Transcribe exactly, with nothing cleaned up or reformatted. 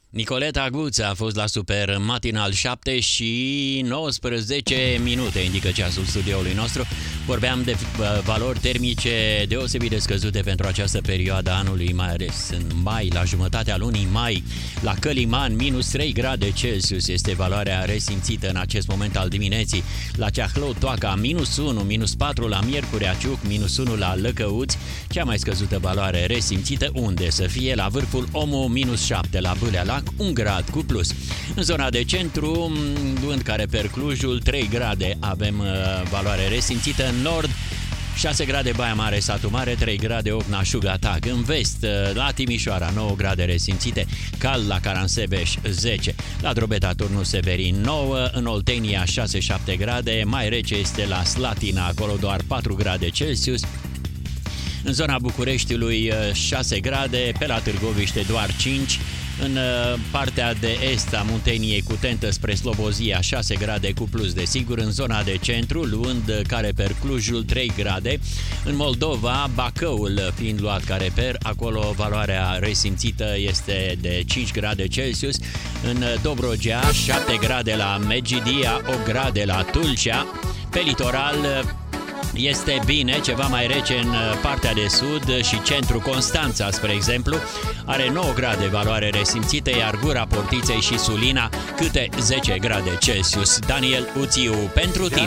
Nicoleta Guță a fost la Super Matinal, șapte și nouăsprezece minute, indică ceasul studioului nostru. Vorbeam de valori termice deosebit de scăzute pentru această perioadă a anului, mai ales în mai, la jumătatea lunii mai. La Căliman, minus trei grade Celsius este valoarea resimțită în acest moment al dimineții. La Ceahlău, Toaca, minus unu, minus patru la Miercurea Ciuc, minus unu la Lăcăuți. Cea mai scăzută valoare resimțită unde să fie? La Vârful Omu, minus șapte, la Bâlea Lac, un grad cu plus. În zona de centru, luând care per Clujul, trei grade avem uh, valoare resimțită. În nord, șase grade Baia Mare, Satu Mare, trei grade opt Nașuga-Tag. În vest, la Timișoara, nouă grade resimțite, cald la Caransebeș, zece, la Drobeta, Turnul Severin, nouă, în Oltenia, șase șapte grade, mai rece este la Slatina, acolo doar patru grade Celsius. În zona Bucureștiului, șase grade, pe la Târgoviște doar cinci, în partea de est a Munteniei cu tentă spre Slobozia, șase grade cu plus desigur, în zona de centru, luând care per Clujul, trei grade, în Moldova, Bacăul fiind luat care per, acolo valoarea resimțită este de cinci grade Celsius, în Dobrogea, șapte grade la Medgidia, opt grade la Tulcea, pe litoral este bine, ceva mai rece în partea de sud și centru. Constanța, spre exemplu, are nouă grade valoare resimțită, iar Gura Portiței și Sulina câte zece grade Celsius. Daniel Uțiu, pentru tine.